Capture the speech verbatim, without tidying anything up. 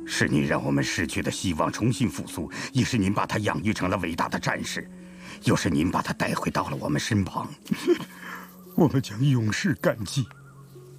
是您让我们逝去的希望重新复苏，也是您把他养育成了伟大的战士，又是您把他带回到了我们身旁。我们将永世感激。